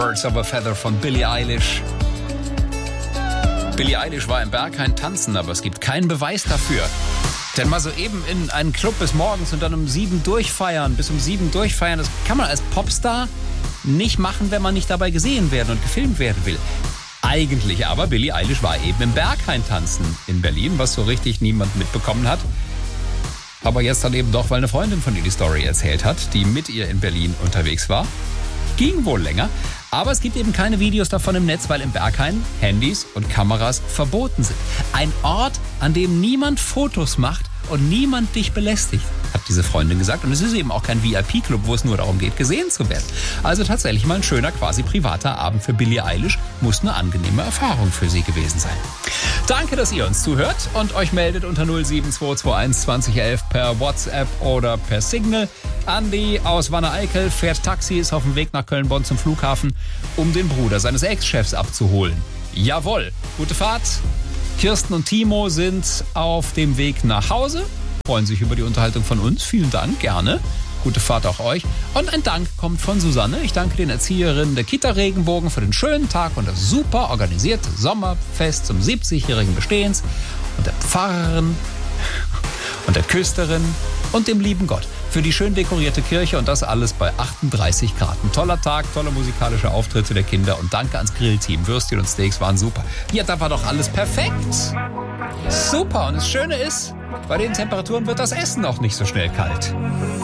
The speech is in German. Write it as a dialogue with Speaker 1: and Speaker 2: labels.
Speaker 1: Birds of a Feather von Billie Eilish. Billie Eilish war im Berghain tanzen, aber es gibt keinen Beweis dafür. Denn mal so eben in einen Club bis morgens und dann bis um 7 durchfeiern, das kann man als Popstar nicht machen, wenn man nicht dabei gesehen werden und gefilmt werden will. Eigentlich aber, Billie Eilish war eben im Berghain tanzen in Berlin, was so richtig niemand mitbekommen hat. Aber jetzt dann eben doch, weil eine Freundin von ihr die Story erzählt hat, die mit ihr in Berlin unterwegs war. Ging wohl länger, aber es gibt eben keine Videos davon im Netz, weil im Berghain Handys und Kameras verboten sind. Ein Ort, an dem niemand Fotos macht und niemand dich belästigt, hat diese Freundin gesagt. Und es ist eben auch kein VIP-Club, wo es nur darum geht, gesehen zu werden. Also tatsächlich mal ein schöner, quasi privater Abend für Billie Eilish. Muss eine angenehme Erfahrung für sie gewesen sein. Danke, dass ihr uns zuhört und euch meldet unter 07221 2011 per WhatsApp oder per Signal. Andi aus Wanne-Eickel fährt Taxi, ist auf dem Weg nach Köln-Bonn zum Flughafen, um den Bruder seines Ex-Chefs abzuholen. Jawohl, gute Fahrt. Kirsten und Timo sind auf dem Weg nach Hause, freuen sich über die Unterhaltung von uns. Vielen Dank, gerne. Gute Fahrt auch euch. Und ein Dank kommt von Susanne. Ich danke den Erzieherinnen der Kita Regenbogen für den schönen Tag und das super organisierte Sommerfest zum 70-jährigen Bestehens und der Pfarrerin und der Küsterin und dem lieben Gott für die schön dekorierte Kirche und das alles bei 38 Grad. Ein toller Tag, tolle musikalische Auftritte der Kinder und danke ans Grillteam. Würstchen und Steaks waren super. Ja, da war doch alles perfekt. Super. Und das Schöne ist, bei den Temperaturen wird das Essen auch nicht so schnell kalt.